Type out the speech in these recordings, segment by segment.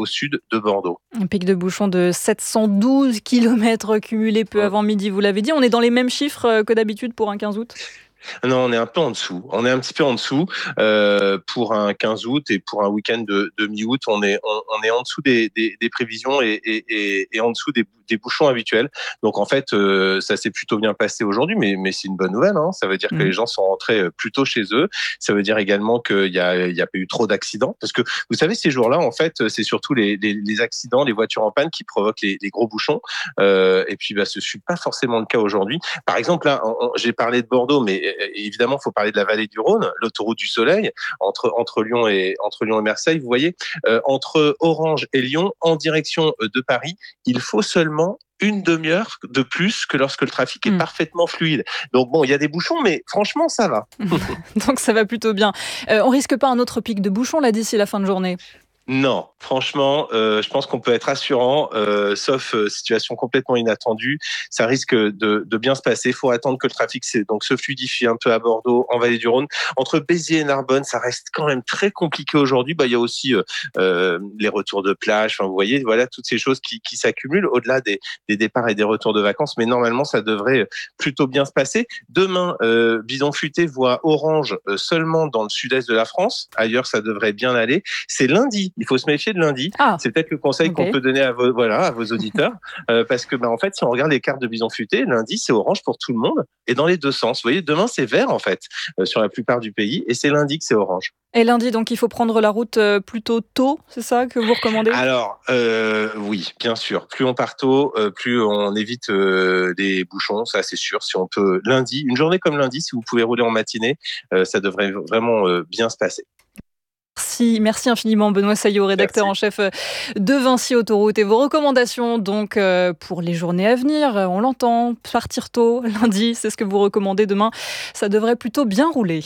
au sud de Bordeaux. Un pic de bouchon de 712 km cumulés peu avant midi, vous l'avez dit. On est dans les mêmes chiffres que d'habitude pour un 15 août ? Non, on est un peu en dessous. On est un petit peu en dessous pour un 15 août et pour un week-end de mi-août. On est en dessous des prévisions et en dessous des bouchons habituels. Donc en fait, ça s'est plutôt bien passé aujourd'hui, mais c'est une bonne nouvelle. Hein. Ça veut dire que les gens sont rentrés plus tôt chez eux. Ça veut dire également qu'il y a pas eu trop d'accidents. Parce que vous savez, ces jours-là, en fait, c'est surtout les accidents, les voitures en panne qui provoquent les gros bouchons. Et puis, ce ne fut pas forcément le cas aujourd'hui. Par exemple, là, j'ai parlé de Bordeaux, mais évidemment, il faut parler de la vallée du Rhône, l'autoroute du Soleil, entre Lyon et Marseille. Vous voyez, entre Orange et Lyon, en direction de Paris, il faut seulement une demi-heure de plus que lorsque le trafic est parfaitement fluide. Donc bon, il y a des bouchons, mais franchement, ça va. Donc ça va plutôt bien. On risque pas un autre pic de bouchons là d'ici la fin de journée ? Non, franchement, je pense qu'on peut être rassurant, sauf situation complètement inattendue. Ça risque de bien se passer. Il faut attendre que le trafic se fluidifie un peu à Bordeaux, en Vallée du Rhône. Entre Béziers et Narbonne, ça reste quand même très compliqué aujourd'hui. Il y a aussi les retours de plage. Enfin, vous voyez, voilà toutes ces choses qui s'accumulent au-delà des départs et des retours de vacances. Mais normalement, ça devrait plutôt bien se passer. Demain, Bison Futé voit orange seulement dans le sud-est de la France. Ailleurs, ça devrait bien aller. C'est lundi. Il faut se méfier de lundi. C'est peut-être le conseil qu'on peut donner à vos auditeurs. Parce que, en fait, si on regarde les cartes de Bison Futé, lundi, c'est orange pour tout le monde et dans les deux sens. Vous voyez, demain, c'est vert, en fait, sur la plupart du pays et c'est lundi que c'est orange. Et lundi, donc, il faut prendre la route plutôt tôt, c'est ça que vous recommandez ? Alors, oui, bien sûr. Plus on part tôt, plus on évite des bouchons, ça c'est sûr. Si on peut, lundi, une journée comme lundi, si vous pouvez rouler en matinée, ça devrait vraiment bien se passer. Merci infiniment Benoît Saillot, rédacteur en chef de Vinci Autoroute. Et vos recommandations donc pour les journées à venir, on l'entend, partir tôt, lundi, c'est ce que vous recommandez demain. Ça devrait plutôt bien rouler.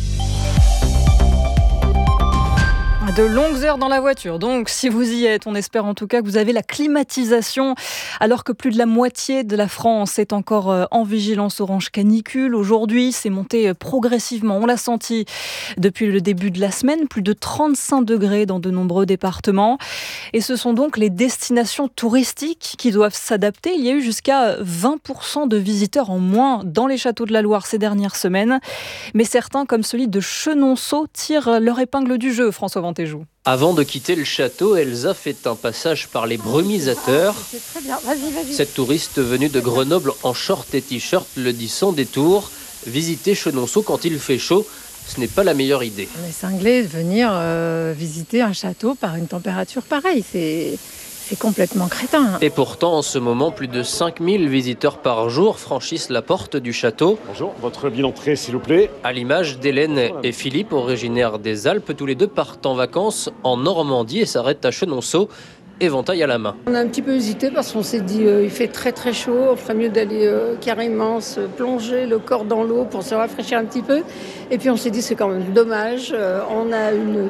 De longues heures dans la voiture, donc si vous y êtes, on espère en tout cas que vous avez la climatisation, alors que plus de la moitié de la France est encore en vigilance orange canicule. Aujourd'hui, c'est monté progressivement, on l'a senti depuis le début de la semaine, plus de 35 degrés dans de nombreux départements. Et ce sont donc les destinations touristiques qui doivent s'adapter. Il y a eu jusqu'à 20% de visiteurs en moins dans les châteaux de la Loire ces dernières semaines. Mais certains, comme celui de Chenonceau, tirent leur épingle du jeu, François Vantéjou. Avant de quitter le château, Elsa fait un passage par les brumisateurs. C'est très bien, vas-y. Cette touriste venue de Grenoble en short et t-shirt le dit sans détour. Visiter Chenonceau quand il fait chaud, ce n'est pas la meilleure idée. On est cinglé de venir visiter un château par une température pareille. C'est complètement crétin. Et pourtant, en ce moment, plus de 5000 visiteurs par jour franchissent la porte du château. Bonjour, votre billet d'entrée, s'il vous plaît. À l'image d'Hélène et Philippe, originaires des Alpes, tous les deux partent en vacances en Normandie et s'arrêtent à Chenonceau, éventail à la main. On a un petit peu hésité parce qu'on s'est dit il fait très très chaud, on ferait mieux d'aller carrément se plonger le corps dans l'eau pour se rafraîchir un petit peu. Et puis on s'est dit c'est quand même dommage, on a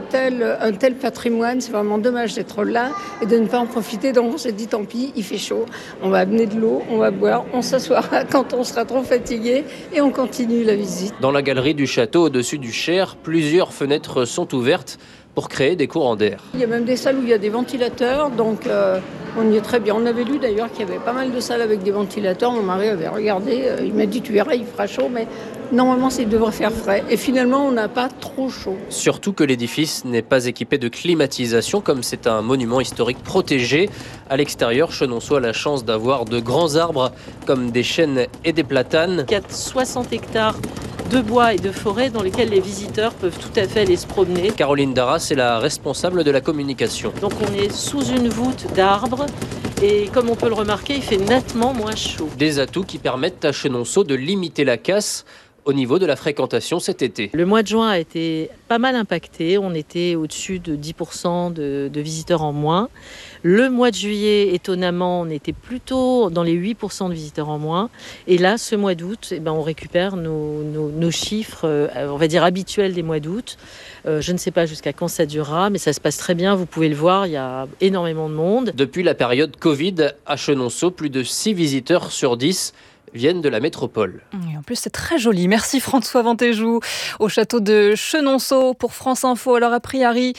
un tel patrimoine, c'est vraiment dommage d'être là et de ne pas en profiter. Donc on s'est dit tant pis, il fait chaud, on va amener de l'eau, on va boire, on s'assoira quand on sera trop fatigué et on continue la visite. Dans la galerie du château au-dessus du Cher, plusieurs fenêtres sont ouvertes pour créer des courants d'air. Il y a même des salles où il y a des ventilateurs, donc on y est très bien. On avait lu d'ailleurs qu'il y avait pas mal de salles avec des ventilateurs. Mon mari avait regardé, il m'a dit tu verras, il fera chaud, mais normalement il devrait faire frais. Et finalement on n'a pas trop chaud. Surtout que l'édifice n'est pas équipé de climatisation, comme c'est un monument historique protégé. À l'extérieur, Chenonceau a la chance d'avoir de grands arbres comme des chênes et des platanes. Il y a 60 hectares de bois et de forêt dans lesquels les visiteurs peuvent tout à fait aller se promener. Caroline Darras est la responsable de la communication. Donc on est sous une voûte d'arbres et comme on peut le remarquer, il fait nettement moins chaud. Des atouts qui permettent à Chenonceau de limiter la casse au niveau de la fréquentation cet été. Le mois de juin a été pas mal impacté. On était au-dessus de 10% de visiteurs en moins. Le mois de juillet, étonnamment, on était plutôt dans les 8% de visiteurs en moins. Et là, ce mois d'août, on récupère nos chiffres, on va dire habituels des mois d'août. Je ne sais pas jusqu'à quand ça durera, mais ça se passe très bien. Vous pouvez le voir, il y a énormément de monde. Depuis la période Covid, à Chenonceau, plus de 6 visiteurs sur 10 viennent de la métropole. Et en plus, c'est très joli. Merci François Ventéjou au château de Chenonceau pour France Info. Alors, a priori,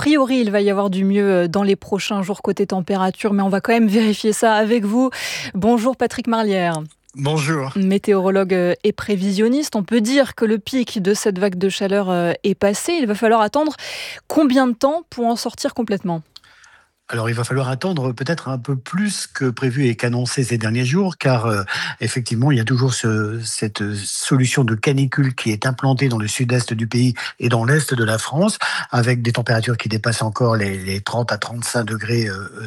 il va y avoir du mieux dans les prochains jours côté température, mais on va quand même vérifier ça avec vous. Bonjour Patrick Marlière. Bonjour. Météorologue et prévisionniste, on peut dire que le pic de cette vague de chaleur est passé. Il va falloir attendre combien de temps pour en sortir complètement ? Alors, il va falloir attendre peut-être un peu plus que prévu et qu'annoncé ces derniers jours, car effectivement, il y a toujours cette solution de canicule qui est implantée dans le sud-est du pays et dans l'est de la France, avec des températures qui dépassent encore les 30 à 35 degrés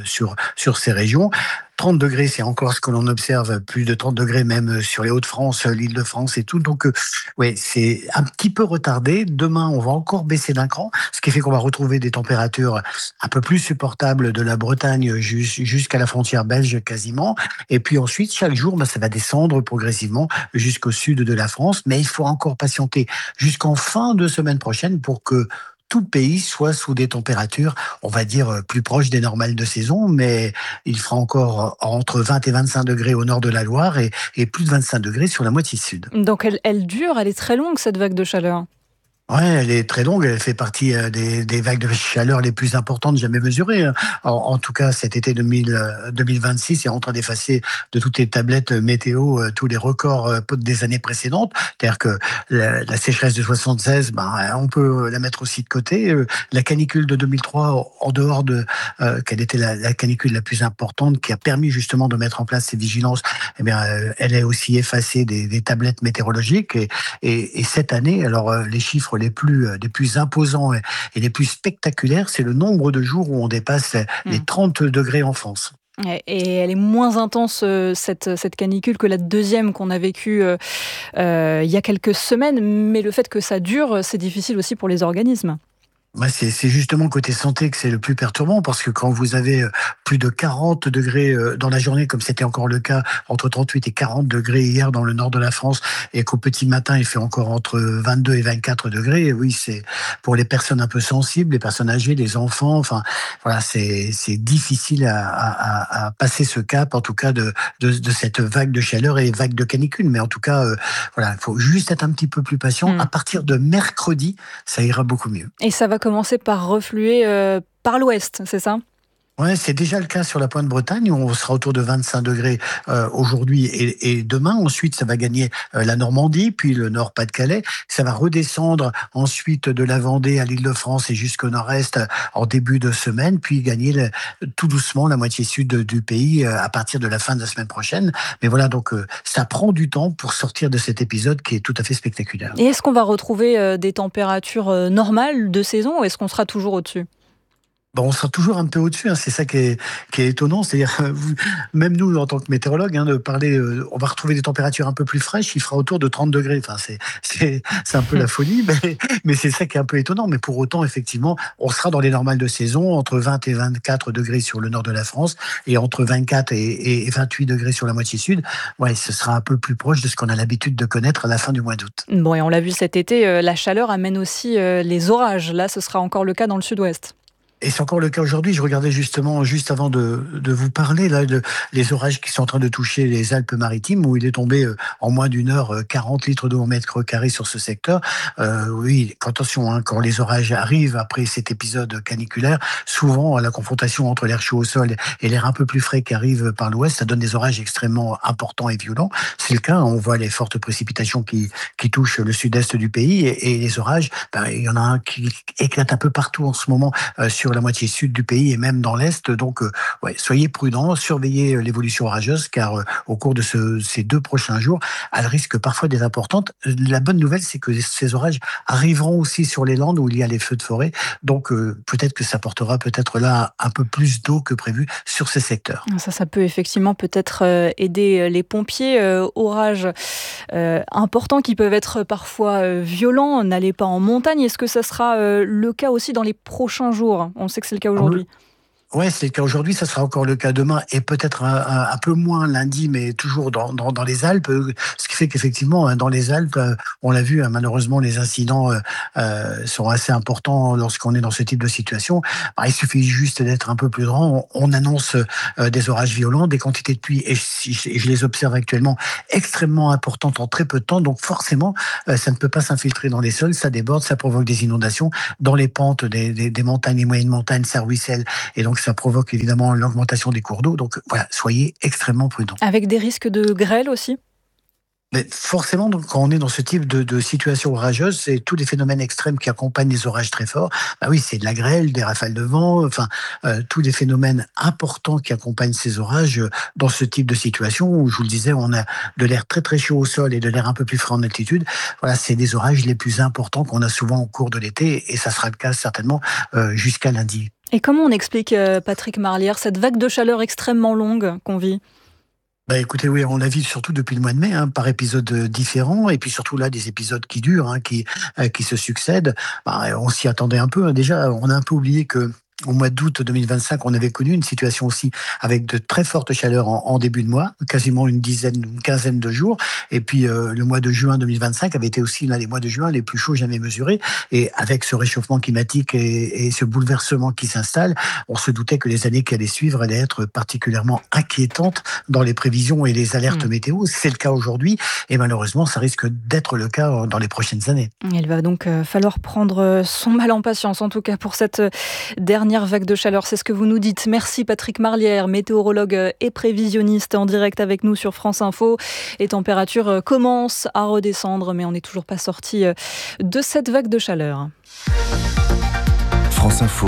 sur ces régions. 30 degrés, c'est encore ce que l'on observe, plus de 30 degrés même sur les Hauts-de-France, l'Île-de-France et tout. Donc, ouais, c'est un petit peu retardé. Demain, on va encore baisser d'un cran, ce qui fait qu'on va retrouver des températures un peu plus supportables de la Bretagne jusqu'à la frontière belge quasiment. Et puis ensuite, chaque jour, ça va descendre progressivement jusqu'au sud de la France. Mais il faut encore patienter jusqu'en fin de semaine prochaine pour que tout le pays soit sous des températures, on va dire, plus proches des normales de saison, mais il fera encore entre 20 et 25 degrés au nord de la Loire et plus de 25 degrés sur la moitié sud. Donc elle dure, elle est très longue cette vague de chaleur. Ouais, elle est très longue, elle fait partie des vagues de chaleur les plus importantes jamais mesurées. En tout cas, cet été 2026 est en train d'effacer de toutes les tablettes météo tous les records des années précédentes. C'est-à-dire que la sécheresse de 76, on peut la mettre aussi de côté. La canicule de 2003, en dehors de quelle était la canicule la plus importante qui a permis justement de mettre en place ces vigilances, elle est aussi effacée des tablettes météorologiques. Et cette année, alors les chiffres les plus imposants et les plus spectaculaires, c'est le nombre de jours où on dépasse les 30 degrés en France. Et elle est moins intense, cette canicule, que la deuxième qu'on a vécue il y a quelques semaines. Mais le fait que ça dure, c'est difficile aussi pour les organismes. C'est justement côté santé que c'est le plus perturbant, parce que quand vous avez plus de 40 degrés dans la journée, comme c'était encore le cas entre 38 et 40 degrés hier dans le nord de la France, et qu'au petit matin il fait encore entre 22 et 24 degrés, oui, c'est pour les personnes un peu sensibles, les personnes âgées, les enfants, enfin voilà, c'est difficile à passer ce cap, en tout cas de cette vague de chaleur et vague de canicule. Mais en tout cas, voilà, il faut juste être un petit peu plus patient. À partir de mercredi, ça ira beaucoup mieux. Et ça va commencer par refluer par l'ouest, c'est ça ? Ouais, c'est déjà le cas sur la pointe Bretagne, où on sera autour de 25 degrés aujourd'hui et demain. Ensuite, ça va gagner la Normandie, puis le Nord-Pas-de-Calais. Ça va redescendre ensuite de la Vendée à l'Île-de-France et jusqu'au nord-est en début de semaine, puis gagner tout doucement la moitié sud du pays à partir de la fin de la semaine prochaine. Mais voilà, donc ça prend du temps pour sortir de cet épisode qui est tout à fait spectaculaire. Et est-ce qu'on va retrouver des températures normales de saison, ou est-ce qu'on sera toujours au-dessus ? On sera toujours un peu au-dessus, c'est ça qui est étonnant. C'est-à-dire, même nous, en tant que météorologues, de parler, on va retrouver des températures un peu plus fraîches, il fera autour de 30 degrés. Enfin, c'est un peu la folie, mais c'est ça qui est un peu étonnant. Mais pour autant, effectivement, on sera dans les normales de saison, entre 20 et 24 degrés sur le nord de la France, et entre 24 et 28 degrés sur la moitié sud. Ouais, ce sera un peu plus proche de ce qu'on a l'habitude de connaître à la fin du mois d'août. Bon, et on l'a vu cet été, la chaleur amène aussi les orages. Là, ce sera encore le cas dans le sud-ouest. Et c'est encore le cas aujourd'hui. Je regardais justement, juste avant de vous parler, là, les orages qui sont en train de toucher les Alpes-Maritimes, où il est tombé en moins d'une heure 40 litres d'eau au mètre carré sur ce secteur. Oui, attention, quand les orages arrivent après cet épisode caniculaire, souvent la confrontation entre l'air chaud au sol et l'air un peu plus frais qui arrive par l'ouest, ça donne des orages extrêmement importants et violents. C'est le cas, on voit les fortes précipitations qui touchent le sud-est du pays, et les orages, il y en a un qui éclate un peu partout en ce moment sur la moitié sud du pays et même dans l'est. Donc, soyez prudents, surveillez l'évolution orageuse, car au cours de ces 2 prochains jours, elle risque parfois d'être importante. La bonne nouvelle, c'est que ces orages arriveront aussi sur les Landes où il y a les feux de forêt. Donc, peut-être que ça portera là un peu plus d'eau que prévu sur ces secteurs. Ça peut effectivement peut-être aider les pompiers. Orages importants qui peuvent être parfois violents. N'allez pas en montagne. Est-ce que ça sera le cas aussi dans les prochains jours ? On sait que c'est le cas aujourd'hui. Ouais, c'est le cas aujourd'hui, ça sera encore le cas demain et peut-être un peu moins lundi, mais toujours dans les Alpes. Ce qui fait qu'effectivement, dans les Alpes, on l'a vu, malheureusement, les incidents sont assez importants lorsqu'on est dans ce type de situation. Bah, il suffit juste d'être un peu plus grand. On annonce des orages violents, des quantités de pluie, et je les observe actuellement, extrêmement importantes en très peu de temps. Donc forcément, ça ne peut pas s'infiltrer dans les sols, ça déborde, ça provoque des inondations. Dans les pentes des montagnes et moyennes montagnes, ça ruisselle. Et donc, ça provoque évidemment l'augmentation des cours d'eau. Donc voilà, soyez extrêmement prudents. Avec des risques de grêle aussi? Mais forcément, donc, quand on est dans ce type de situation orageuse, c'est tous les phénomènes extrêmes qui accompagnent les orages très forts. Bah oui, c'est de la grêle, des rafales de vent, enfin, tous les phénomènes importants qui accompagnent ces orages dans ce type de situation où, je vous le disais, on a de l'air très très chaud au sol et de l'air un peu plus frais en altitude. Voilà, c'est des orages les plus importants qu'on a souvent au cours de l'été et ça sera le cas certainement jusqu'à lundi. Et comment on explique, Patrick Marlière, cette vague de chaleur extrêmement longue qu'on vit? Bah écoutez, oui, on la vit surtout depuis le mois de mai, par épisodes différents, et puis surtout là, des épisodes qui durent, qui se succèdent. Bah, on s'y attendait un peu. Déjà, on a un peu oublié que au mois d'août 2025, on avait connu une situation aussi avec de très fortes chaleurs en début de mois, quasiment une quinzaine de jours. Et puis le mois de juin 2025 avait été aussi l'un des mois de juin les plus chauds jamais mesurés. Et avec ce réchauffement climatique et ce bouleversement qui s'installe, on se doutait que les années qui allaient suivre allaient être particulièrement inquiétantes dans les prévisions et les alertes météo. C'est le cas aujourd'hui et malheureusement, ça risque d'être le cas dans les prochaines années. Il va donc falloir prendre son mal en patience, en tout cas pour cette dernière vague de chaleur, c'est ce que vous nous dites. Merci Patrick Marlière, météorologue et prévisionniste en direct avec nous sur France Info. Les températures commencent à redescendre, mais on n'est toujours pas sorti de cette vague de chaleur. France Info,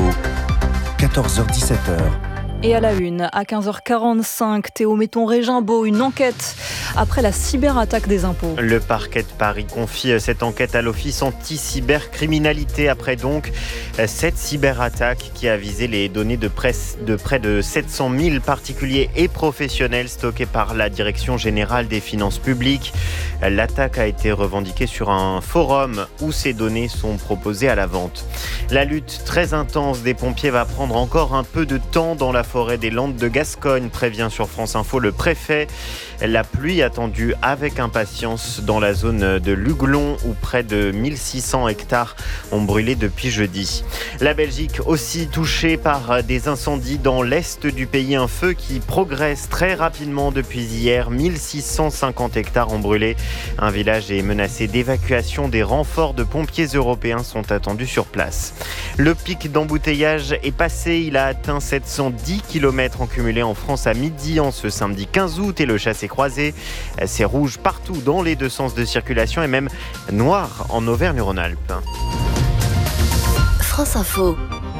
14h-17h. Et à la une, à 15h45, Théo Metton-Régimbaud, une enquête après la cyberattaque des impôts. Le parquet de Paris confie cette enquête à l'Office anti-cybercriminalité après donc cette cyberattaque qui a visé les données de presse de près de 700 000 particuliers et professionnels stockés par la Direction générale des finances publiques. L'attaque a été revendiquée sur un forum où ces données sont proposées à la vente. La lutte très intense des pompiers va prendre encore un peu de temps dans la forêt des Landes de Gascogne, prévient sur France Info le préfet. La pluie attendue avec impatience dans la zone de Luglon où près de 1600 hectares ont brûlé depuis jeudi. La Belgique aussi touchée par des incendies dans l'est du pays, un feu qui progresse très rapidement depuis hier. 1650 hectares ont brûlé. Un village est menacé d'évacuation. Des renforts de pompiers européens sont attendus sur place. Le pic d'embouteillage est passé. Il a atteint 710 km en cumulé en France à midi en ce samedi 15 août et le chassé-croisé. C'est rouge partout dans les deux sens de circulation et même noir en Auvergne-Rhône-Alpes. France Info.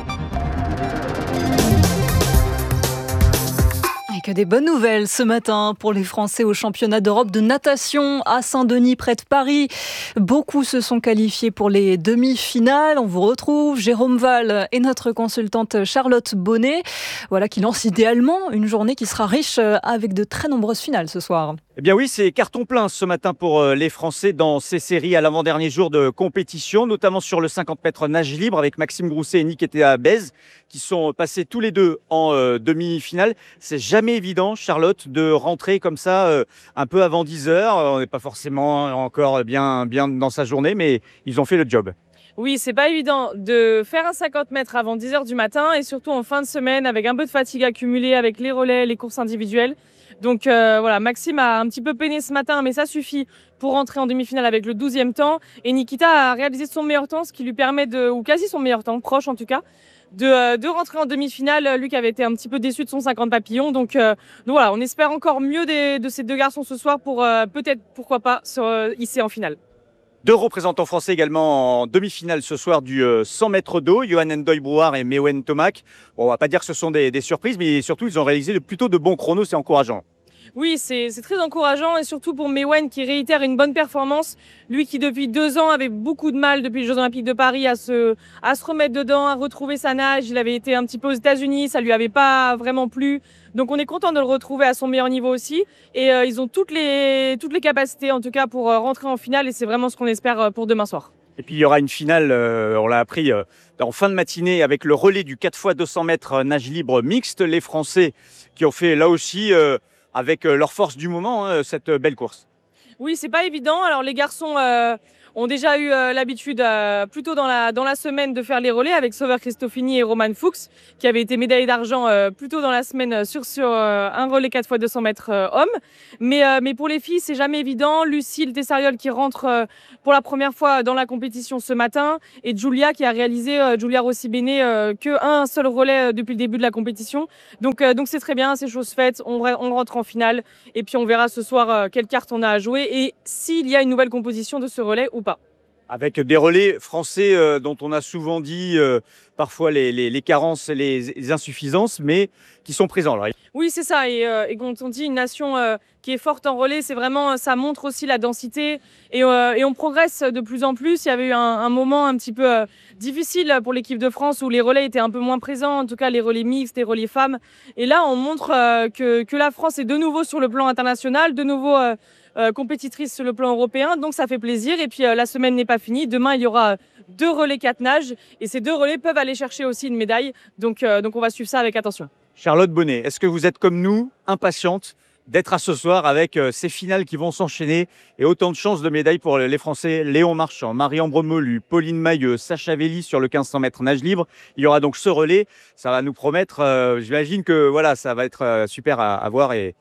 Que des bonnes nouvelles ce matin pour les Français au championnat d'Europe de natation à Saint-Denis près de Paris. Beaucoup se sont qualifiés pour les demi-finales. On vous retrouve Jérôme Val et notre consultante Charlotte Bonnet. Voilà qui lance idéalement une journée qui sera riche avec de très nombreuses finales ce soir. Eh bien oui, c'est carton plein ce matin pour les Français dans ces séries à l'avant-dernier jour de compétition, notamment sur le 50 mètres nage libre avec Maxime Grousset et Nikita Bez qui sont passés tous les deux en demi-finale. C'est jamais évident, Charlotte, de rentrer comme ça un peu avant 10h. On n'est pas forcément encore bien dans sa journée, mais ils ont fait le job. Oui, c'est pas évident de faire un 50 mètres avant 10h du matin et surtout en fin de semaine avec un peu de fatigue accumulée avec les relais, les courses individuelles. Donc voilà, Maxime a un petit peu peiné ce matin, mais ça suffit pour rentrer en demi-finale avec le 12e temps. Et Nikita a réalisé son meilleur temps, ce qui lui permet ou quasi son meilleur temps, proche en tout cas, de rentrer en demi-finale. Lui qui avait été un petit peu déçu de son 50 papillons. Donc voilà, on espère encore mieux de ces deux garçons ce soir pour peut-être, pourquoi pas, se hisser en finale. Deux représentants français également en demi-finale ce soir du 100 mètres d'eau, Johan Ndoye-Brouard et Mewen Tomac. Bon, on va pas dire que ce sont des surprises, mais surtout ils ont réalisé plutôt de bons chronos, c'est encourageant. Oui, c'est très encourageant et surtout pour Mewen qui réitère une bonne performance. Lui qui depuis 2 ans avait beaucoup de mal depuis les Jeux Olympiques de Paris à se remettre dedans, à retrouver sa nage. Il avait été un petit peu aux États-Unis, ça lui avait pas vraiment plu. Donc on est content de le retrouver à son meilleur niveau aussi. Et ils ont toutes les capacités en tout cas pour rentrer en finale et c'est vraiment ce qu'on espère pour demain soir. Et puis il y aura une finale, on l'a appris en fin de matinée, avec le relais du 4x200 mètres nage libre mixte. Les Français qui ont fait là aussi, avec leur force du moment, cette belle course. Oui, c'est pas évident. Alors les garçons ont déjà eu l'habitude plutôt dans la semaine de faire les relais avec Sauveur Cristofini et Roman Fuchs qui avaient été médaillés d'argent plutôt dans la semaine sur un relais 4x200 mètres homme. Mais pour les filles, c'est jamais évident. Lucille Tessariol qui rentre pour la première fois dans la compétition ce matin et Giulia qui a réalisé, Giulia Rossi Bene, qu'un seul relais depuis le début de la compétition. Donc c'est très bien, c'est chose faite. On rentre en finale et puis on verra ce soir quelle carte on a à jouer et s'il y a une nouvelle composition de ce relais ou pas. Avec des relais français dont on a souvent dit parfois les carences et les insuffisances, mais qui sont présents. Alors. Oui, c'est ça. Et quand on dit une nation qui est forte en relais, c'est vraiment, ça montre aussi la densité. Et on progresse de plus en plus. Il y avait eu un moment un petit peu difficile pour l'équipe de France où les relais étaient un peu moins présents, en tout cas les relais mixtes, les relais femmes. Et là, on montre que la France est de nouveau sur le plan international, de nouveau compétitrice sur le plan européen, donc ça fait plaisir. Et puis la semaine n'est pas finie. Demain, il y aura 2 relais 4 nages et ces 2 relais peuvent aller chercher aussi une médaille. Donc on va suivre ça avec attention. Charlotte Bonnet, est-ce que vous êtes comme nous, impatiente d'être à ce soir avec ces finales qui vont s'enchaîner et autant de chances de médailles pour les Français? Léon Marchand, Marie-Ambre Molu, Pauline Mailleux, Sacha Velli sur le 1500 mètres nage libre. Il y aura donc ce relais. Ça va nous promettre, j'imagine que voilà, ça va être super à voir et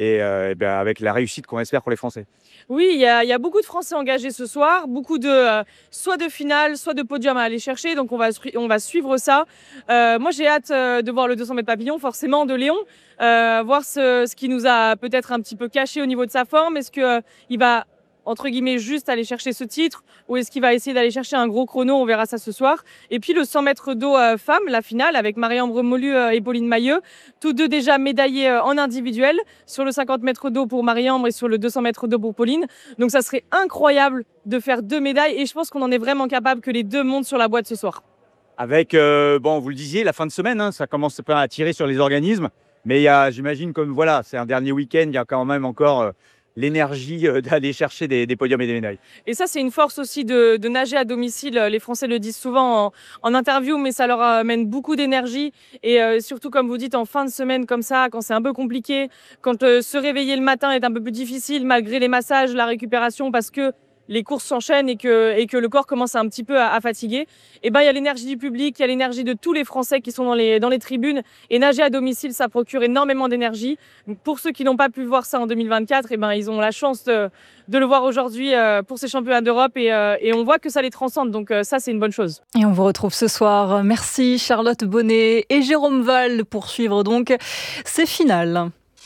avec la réussite qu'on espère pour les Français. Oui, il y a beaucoup de Français engagés ce soir, beaucoup de soit de finale, soit de podium à aller chercher. Donc on va suivre ça. Moi, j'ai hâte de voir le 200 mètres papillon, forcément, de Léon, voir ce qui nous a peut-être un petit peu caché au niveau de sa forme. Est-ce qu'il va entre guillemets juste aller chercher ce titre ou est-ce qu'il va essayer d'aller chercher un gros chrono? On verra ça ce soir. Et puis le 100 mètres d'eau femmes, la finale avec Marie-Ambre Molu et Pauline Mailleux, tous deux déjà médaillés en individuel sur le 50 mètres d'eau pour Marie-Ambre et sur le 200 mètres d'eau pour Pauline. Donc ça serait incroyable de faire 2 médailles et je pense qu'on en est vraiment capable que les 2 montent sur la boîte ce soir. Avec, vous le disiez, la fin de semaine, ça commence à tirer sur les organismes. Mais il y a, j'imagine, comme voilà, c'est un dernier week-end, il y a quand même encore l'énergie d'aller chercher des podiums et des médailles. Et ça, c'est une force aussi de nager à domicile. Les Français le disent souvent en interview, mais ça leur amène beaucoup d'énergie. Et surtout, comme vous dites, en fin de semaine comme ça, quand c'est un peu compliqué, quand se réveiller le matin est un peu plus difficile, malgré les massages, la récupération, parce que les courses s'enchaînent et que le corps commence un petit peu à fatiguer, et ben il y a l'énergie du public, il y a l'énergie de tous les Français qui sont dans les tribunes et nager à domicile, ça procure énormément d'énergie. Donc pour ceux qui n'ont pas pu voir ça en 2024, et ben ils ont la chance de le voir aujourd'hui pour ces championnats d'Europe et on voit que ça les transcende. Donc ça c'est une bonne chose. Et on vous retrouve ce soir. Merci Charlotte Bonnet et Jérôme Val pour suivre donc ces finales.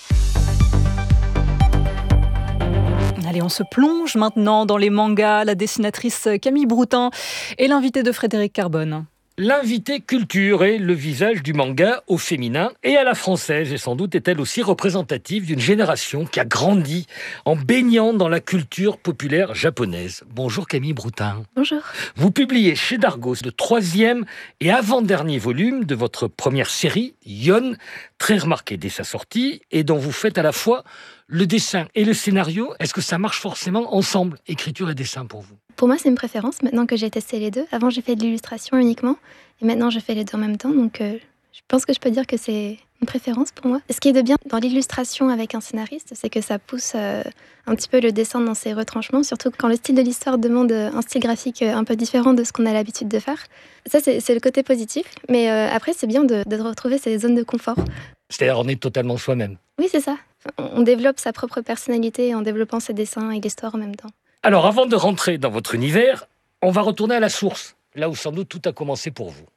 Allez, on se plonge maintenant dans les mangas. La dessinatrice Camille Broutin est l'invitée de Frédéric Carbone. L'invité culture est le visage du manga au féminin et à la française. Et sans doute est-elle aussi représentative d'une génération qui a grandi en baignant dans la culture populaire japonaise. Bonjour Camille Broutin. Bonjour. Vous publiez chez Dargaud le 3e et avant-dernier volume de votre première série, Yon, très remarqué dès sa sortie et dont vous faites à la fois le dessin et le scénario. Est-ce que ça marche forcément ensemble, écriture et dessin pour vous? Pour moi, c'est une préférence, maintenant que j'ai testé les deux. Avant, j'ai fait de l'illustration uniquement, et maintenant, je fais les deux en même temps. Donc, je pense que je peux dire que c'est une préférence pour moi. Ce qui est de bien dans l'illustration avec un scénariste, c'est que ça pousse un petit peu le dessin dans ses retranchements, surtout quand le style de l'histoire demande un style graphique un peu différent de ce qu'on a l'habitude de faire. Ça, c'est le côté positif. Mais après, c'est bien de retrouver ces zones de confort. C'est-à-dire, on est totalement soi-même. Oui, c'est ça. On développe sa propre personnalité en développant ses dessins et l'histoire en même temps. Alors, avant de rentrer dans votre univers, on va retourner à la source, là où sans doute tout a commencé pour vous.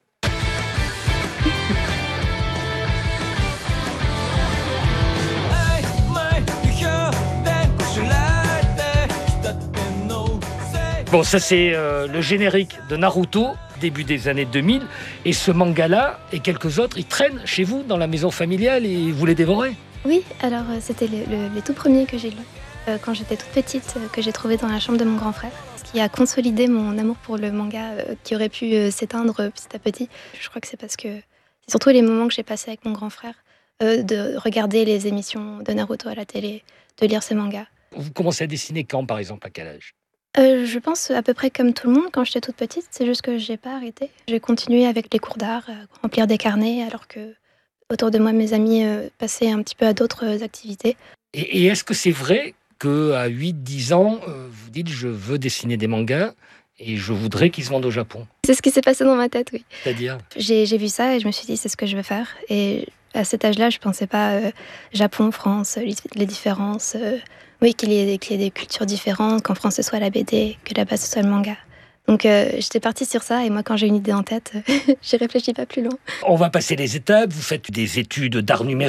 Bon, ça c'est le générique de Naruto, début des années 2000. Et ce manga-là et quelques autres, ils traînent chez vous dans la maison familiale et vous les dévorez? Oui, alors c'était les tout premiers que j'ai lus quand j'étais toute petite, que j'ai trouvé dans la chambre de mon grand frère. Ce qui a consolidé mon amour pour le manga qui aurait pu s'éteindre petit à petit. Je crois que c'est parce que c'est surtout les moments que j'ai passés avec mon grand frère, de regarder les émissions de Naruto à la télé, de lire ces mangas. Vous commencez à dessiner quand, par exemple, à quel âge? Je pense à peu près comme tout le monde quand j'étais toute petite, c'est juste que j'ai pas arrêté. J'ai continué avec les cours d'art, remplir des carnets, alors que autour de moi, mes amis passaient un petit peu à d'autres activités. Et est-ce que c'est vrai qu'à 8-10 ans, vous dites « je veux dessiner des mangas et je voudrais qu'ils se vendent au Japon ». C'est ce qui s'est passé dans ma tête, oui. C'est-à-dire ? J'ai vu ça et je me suis dit c'est ce que je veux faire. Et à cet âge-là, je pensais pas Japon, France, les différences. Oui, qu'il y ait des cultures différentes, qu'en France ce soit la BD, que là-bas ce soit le manga. Donc j'étais partie sur ça et moi quand j'ai une idée en tête, j'y réfléchis pas plus loin. On va passer les étapes, vous faites des études d'art numérique.